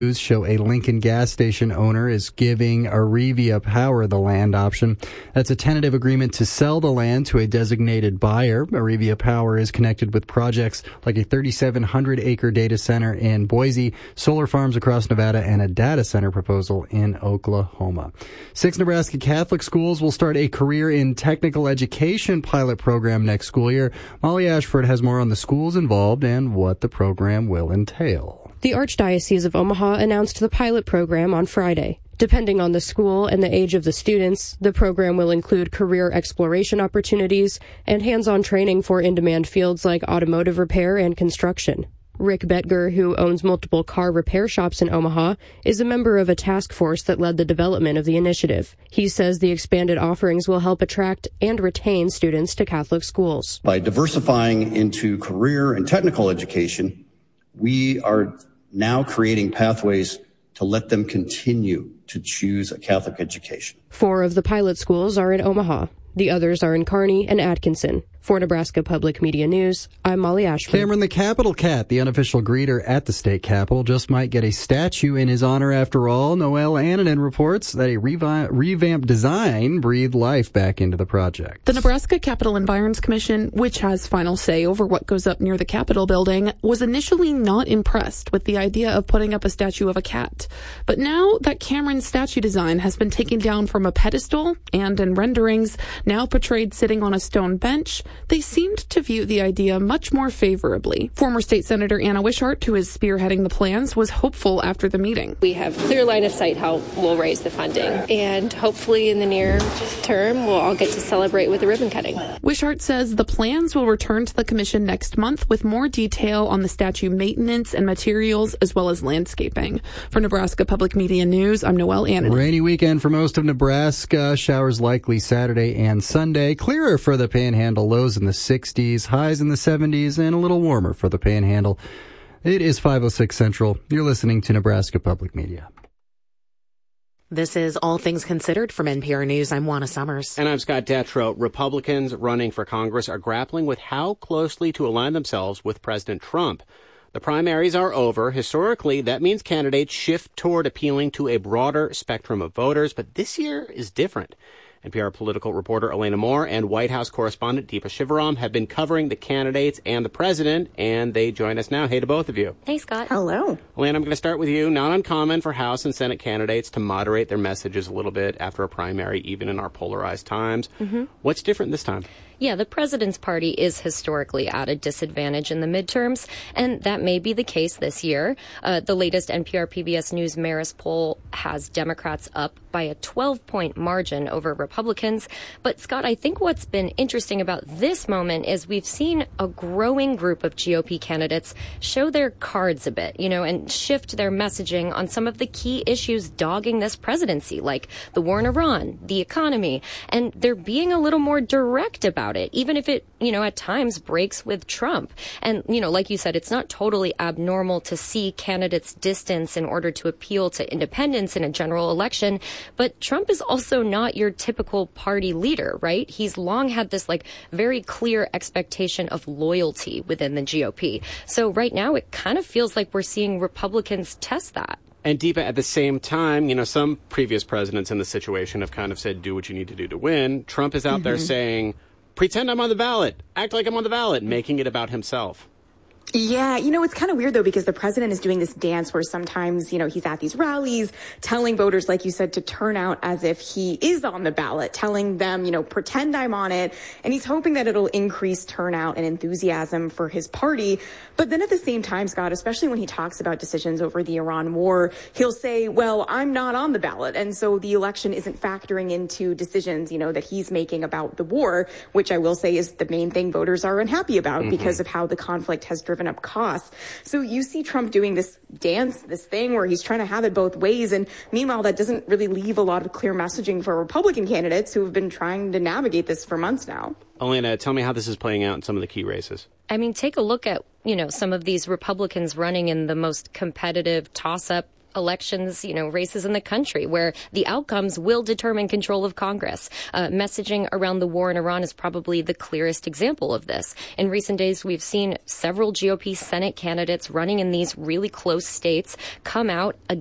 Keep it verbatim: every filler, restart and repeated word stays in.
show a Lincoln gas station owner is giving Arevia Power the land option. That's a tentative agreement to sell the land to a designated buyer. Arevia Power is connected with projects like a thirty-seven hundred acre data center in Boise, solar farms across Nevada, and a data center proposal in Oklahoma. Six Nebraska Catholic schools will start a career in technical education pilot program next school year. Molly Ashford has more on the schools involved and what the program will entail. The Archdiocese of Omaha announced the pilot program on Friday. Depending on the school and the age of the students, the program will include career exploration opportunities and hands-on training for in-demand fields like automotive repair and construction. Rick Betger, who owns multiple car repair shops in Omaha, is a member of a task force that led the development of the initiative. He says the expanded offerings will help attract and retain students to Catholic schools. By diversifying into career and technical education, we are now creating pathways to let them continue to choose a Catholic education. Four of the pilot schools are in Omaha. The others are in Kearney and Atkinson. For Nebraska Public Media News, I'm Molly Ashford. Cameron the Capitol Cat, the unofficial greeter at the state capitol, just might get a statue in his honor after all. Noelle Annanen reports that a revi- revamped design breathed life back into the project. The Nebraska Capitol Environs Commission, which has final say over what goes up near the Capitol building, was initially not impressed with the idea of putting up a statue of a cat. But now that Cameron's statue design has been taken down from a pedestal and in renderings now portrayed sitting on a stone bench, they seemed to view the idea much more favorably. Former State Senator Anna Wishart, who is spearheading the plans, was hopeful after the meeting. We have clear line of sight how we'll raise the funding, and hopefully in the near term we'll all get to celebrate with a ribbon cutting. Wishart says the plans will return to the commission next month with more detail on the statue maintenance and materials as well as landscaping. For Nebraska Public Media News, I'm Noelle Annanen. Rainy weekend for most of Nebraska. Showers likely Saturday and Sunday. Clearer for the Panhandle. Lows in the sixties, highs in the seventies, and a little warmer for the Panhandle. It is five oh six Central. You're listening to Nebraska Public Media. This is All Things Considered from N P R News. I'm Juana Summers. And I'm Scott Detrow. Republicans running for Congress are grappling with how closely to align themselves with President Trump. The primaries are over. Historically, that means candidates shift toward appealing to a broader spectrum of voters, but this year is different. N P R political reporter Elena Moore and White House correspondent Deepa Shivaram have been covering the candidates and the president, and they join us now. Hey to both of you. Hey, Scott. Hello. Elena, I'm going to start with you. Not uncommon for House and Senate candidates to moderate their messages a little bit after a primary, even in our polarized times. Mm-hmm. What's different this time? Yeah, the president's party is historically at a disadvantage in the midterms, and that may be the case this year. Uh, the latest N P R P B S News Marist poll has Democrats up by a twelve-point margin over Republicans. But, Scott, I think what's been interesting about this moment is we've seen a growing group of G O P candidates show their cards a bit, you know, and shift their messaging on some of the key issues dogging this presidency, like the war in Iran, the economy, and they're being a little more direct about it, even if it, you know, at times breaks with Trump. And, you know, like you said, it's not totally abnormal to see candidates distance in order to appeal to independents in a general election. But Trump is also not your typical party leader, right? He's long had this, like, very clear expectation of loyalty within the G O P. So right now it kind of feels like we're seeing Republicans test that. And Deepa, at the same time, you know, some previous presidents in the situation have kind of said, do what you need to do to win. Trump is out mm-hmm. there saying, pretend I'm on the ballot, act like I'm on the ballot, making it about himself. Yeah, you know, it's kind of weird, though, because the president is doing this dance where sometimes, you know, he's at these rallies telling voters, like you said, to turn out as if he is on the ballot, telling them, you know, pretend I'm on it. And he's hoping that it'll increase turnout and enthusiasm for his party. But then at the same time, Scott, especially when he talks about decisions over the Iran war, he'll say, well, I'm not on the ballot. And so the election isn't factoring into decisions, you know, that he's making about the war, which I will say is the main thing voters are unhappy about mm-hmm. because of how the conflict has driven up costs. So you see Trump doing this dance, this thing where he's trying to have it both ways. And meanwhile, that doesn't really leave a lot of clear messaging for Republican candidates who have been trying to navigate this for months now. Elena, tell me how this is playing out in some of the key races. I mean, take a look at, you know, some of these Republicans running in the most competitive toss-up elections, you know, races in the country where the outcomes will determine control of Congress. Uh, messaging around the war in Iran is probably the clearest example of this. In recent days, we've seen several G O P Senate candidates running in these really close states come out